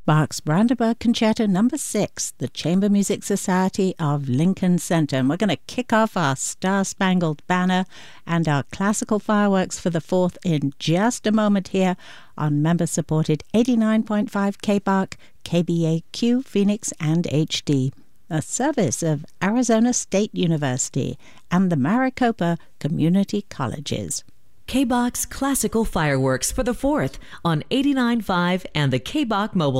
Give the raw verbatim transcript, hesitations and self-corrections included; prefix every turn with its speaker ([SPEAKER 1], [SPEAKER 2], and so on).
[SPEAKER 1] Bach's Brandenburg Concerto Number six, the Chamber Music Society of Lincoln Center. And we're going to kick off our Star-Spangled Banner and our classical fireworks for the fourth in just a moment here on member-supported eighty-nine point five K B A R C, K B A Q, Phoenix, and H D. A service of Arizona State University and the Maricopa Community Colleges.
[SPEAKER 2] K B A R C's classical fireworks for the fourth on eighty-nine point five and the K B A R C mobile